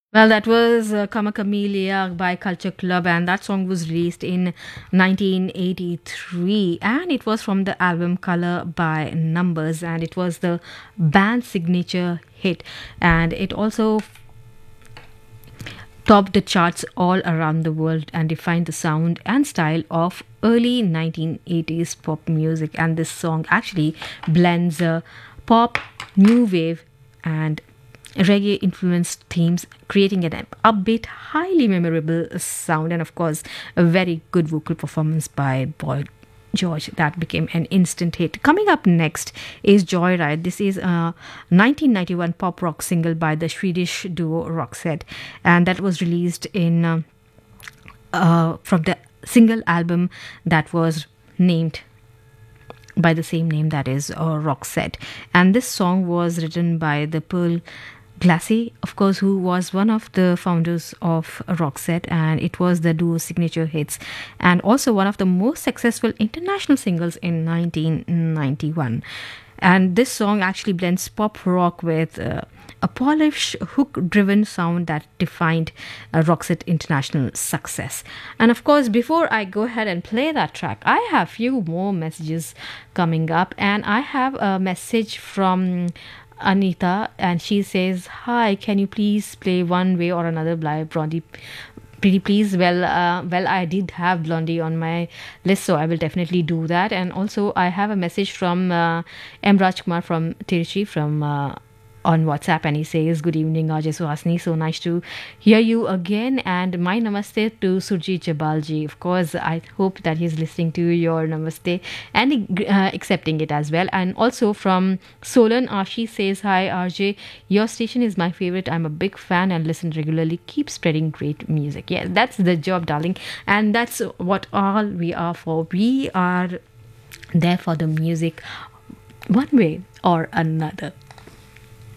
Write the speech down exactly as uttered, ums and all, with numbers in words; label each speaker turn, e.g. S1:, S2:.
S1: Well, that was uh, Kama Camellia by Culture Club, and that song was released in nineteen eighty-three, and it was from the album Color by Numbers, and it was the band's signature hit, and it also topped the charts all around the world and defined the sound and style of early nineteen eighties pop music. And this song actually blends uh, pop, new wave, and reggae influenced themes, creating an upbeat, highly memorable sound, and of course, a very good vocal performance by Boy George that became an instant hit. Coming up next is Joyride. This is a nineteen ninety-one pop rock single by the Swedish duo Roxette, and that was released in uh, uh, from the single album that was named by the same name, that is uh, Roxette. And this song was written by the Pearl Glassy, of course, who was one of the founders of Roxette, and it was the duo's signature hits and also one of the most successful international singles in nineteen ninety-one. And this song actually blends pop rock with uh, a polished, hook driven sound that defined uh, Roxette international success. And of course, before I go ahead and play that track, I have few more messages coming up, and I have a message from Anita, and she says, "Hi, can you please play One Way or Another by Blondie? Pretty please." Well, uh, well, I did have Blondie on my list, so I will definitely do that. And also, I have a message from uh, M. Rajkumar from Tiruchi from uh, on WhatsApp, and he says, "Good evening, Ajay Suhasini. So nice to hear you again. And my namaste to Surjit Jabalji. Of course, I hope that he's listening to your namaste and uh, accepting it as well." And also from Solan, Ashi says, "Hi, R J. Your station is my favorite. I'm a big fan and listen regularly. Keep spreading great music." Yeah, that's the job, darling. And that's what all we are for. We are there for the music one way or another.